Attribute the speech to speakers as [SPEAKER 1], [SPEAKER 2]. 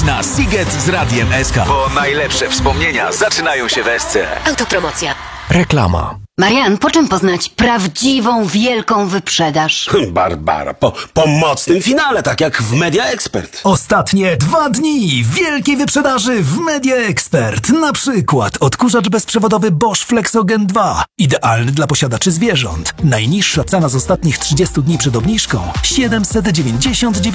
[SPEAKER 1] na Siget z Radiem SK. Bo najlepsze wspomnienia zaczynają się w SC.
[SPEAKER 2] Autopromocja.
[SPEAKER 1] Reklama.
[SPEAKER 2] Marian, po czym poznać prawdziwą, wielką wyprzedaż?
[SPEAKER 3] Barbara, po mocnym finale, tak jak w Media Expert.
[SPEAKER 4] Ostatnie 2 dni wielkiej wyprzedaży w Media Expert. Na przykład odkurzacz bezprzewodowy Bosch Flexogen 2. Idealny dla posiadaczy zwierząt. Najniższa cena z ostatnich 30 dni przed obniżką 799